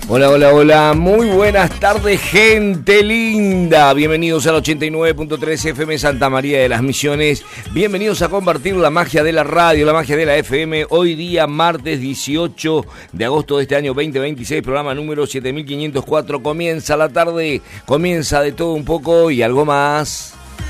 Hola, hola, hola, muy buenas tardes, gente linda. Bienvenidos al 89.3 FM Santa María de las Misiones. Bienvenidos a compartir la magia de la radio, la magia de la FM. Hoy día, martes 18 de agosto de este año 2026, programa número 7504. Comienza la tarde, comienza de todo un poco y algo más.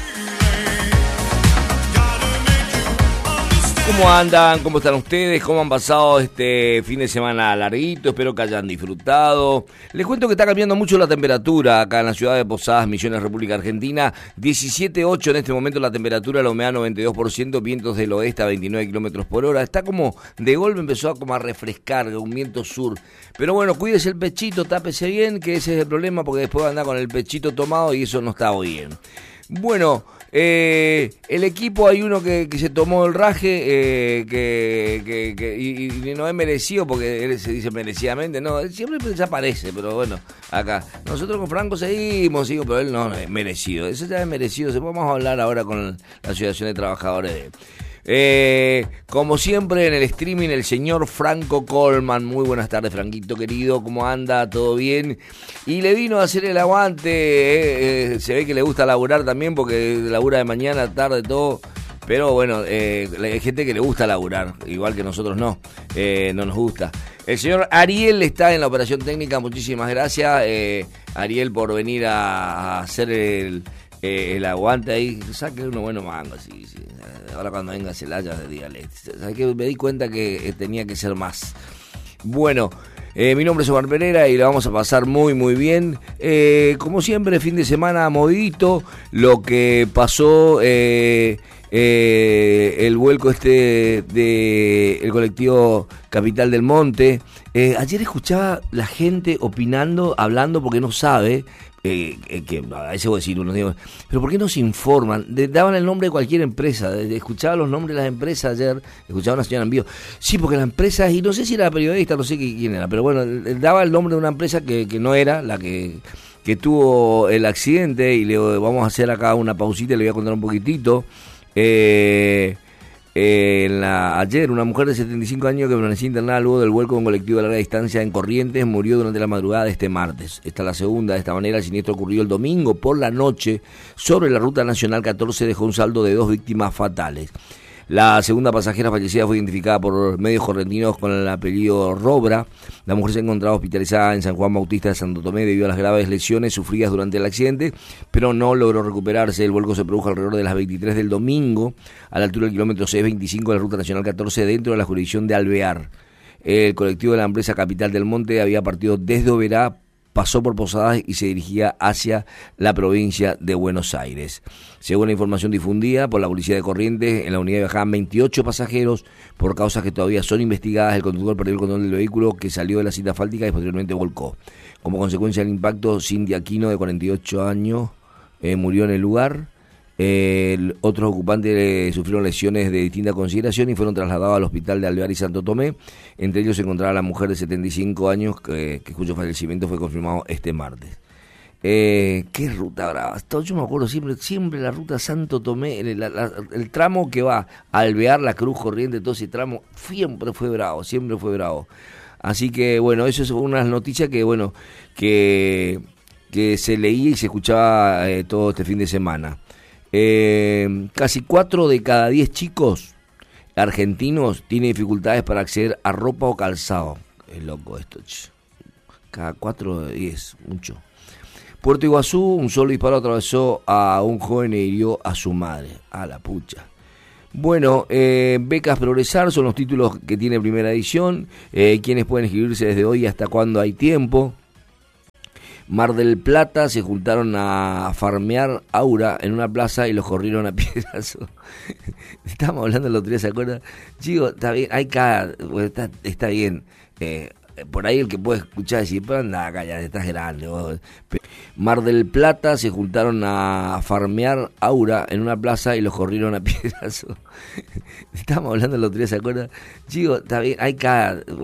¿Cómo andan? ¿Cómo están ustedes? ¿Cómo han pasado este fin de semana larguito? Espero que hayan disfrutado. Les cuento que está cambiando mucho la temperatura acá en la ciudad de Posadas, Misiones, República Argentina. 17.8 en este momento la temperatura, la humedad 92%, vientos del oeste a 29 kilómetros por hora. Está como, de golpe empezó a refrescar, un viento sur. Pero bueno, cuídese el pechito, tápese bien, que ese es el problema, porque después va a andar con el pechito tomado y eso no está bien. Bueno, el equipo, hay uno que se tomó el raje y no es merecido, porque él se dice merecidamente, no, él siempre desaparece, pero bueno, acá nosotros con Franco seguimos, pero él no es merecido, eso ya es merecido. Vamos a hablar ahora con la Asociación de Trabajadores como siempre en el streaming, el señor Franco Colman. Muy buenas tardes, Franquito querido, ¿cómo anda? ¿Todo bien? Y le vino a hacer el aguante, se ve que le gusta laburar también, porque labura de mañana, tarde, todo. Pero bueno, hay gente que le gusta laburar, igual que nosotros no nos gusta. El señor Ariel está en la operación técnica, muchísimas gracias, Ariel, por venir a hacer el aguante ahí. Saque uno bueno mango, sí. Ahora cuando venga Celaya, dígale. ¿Sabes qué? Me di cuenta que tenía que ser más. Bueno, mi nombre es Omar Pereira y la vamos a pasar muy, muy bien. Como siempre, fin de semana movidito. Lo que pasó, el vuelco de el colectivo Capital del Monte. Ayer escuchaba la gente opinando, hablando, porque no sabe. Que a veces voy a decir, pero ¿por qué no se informan? Daban el nombre de cualquier empresa, escuchaba los nombres de las empresas ayer, escuchaba una señora en vivo, sí, porque la empresa, y no sé si era periodista, no sé quién era, pero bueno, daba el nombre de una empresa que no era la que tuvo el accidente, y le vamos a hacer acá una pausita y le voy a contar un poquitito. Ayer una mujer de 75 años que permanecía internada luego del vuelco de un colectivo de larga distancia en Corrientes murió durante la madrugada de este martes. Esta es la segunda. De esta manera, el siniestro ocurrió el domingo por la noche sobre la ruta nacional 14, dejó un saldo de 2 víctimas fatales. La segunda pasajera fallecida fue identificada por medios correntinos con el apellido Robra. La mujer se encontraba hospitalizada en San Juan Bautista de Santo Tomé debido a las graves lesiones sufridas durante el accidente, pero no logró recuperarse. El vuelco se produjo alrededor de las 23 del domingo, a la altura del kilómetro 625 de la ruta nacional 14, dentro de la jurisdicción de Alvear. El colectivo de la empresa Capital del Monte había partido desde Oberá, pasó por Posadas y se dirigía hacia la provincia de Buenos Aires. Según la información difundida por la policía de Corrientes, en la unidad viajaban 28 pasajeros. Por causas que todavía son investigadas, el conductor perdió el control del vehículo, que salió de la cinta asfáltica y posteriormente volcó. Como consecuencia del impacto, Cindy Aquino, de 48 años, murió en el lugar. Otros ocupantes sufrieron lesiones de distinta consideración y fueron trasladados al hospital de Alvear y Santo Tomé. Entre ellos se encontraba la mujer de 75 años cuyo fallecimiento fue confirmado este martes. Qué ruta brava. Yo me acuerdo siempre la ruta Santo Tomé, el tramo que va a Alvear, La Cruz, Corrientes, todo ese tramo siempre fue bravo. Así que bueno, eso es una noticia que se leía y se escuchaba todo este fin de semana. Casi 4 de cada 10 chicos argentinos tienen dificultades para acceder a ropa o calzado. Es loco esto, cada 4 de 10, mucho. Puerto Iguazú, un solo disparo atravesó a un joven e hirió a su madre. A la pucha. Bueno, becas Progresar son los títulos que tiene primera edición. Quienes pueden inscribirse desde hoy hasta cuando hay tiempo. Mar del Plata se juntaron a farmear aura en una plaza y los corrieron a piedrazos. Estábamos hablando el otro día, ¿se acuerdan? Chico, está bien, está bien. Por ahí el que puede escuchar decir, pero anda acá, ya estás grande vos. Mar del Plata se juntaron a farmear aura en una plaza y los corrieron a piedrazos. Estábamos hablando el otro día, ¿se acuerdan? Chico, está bien,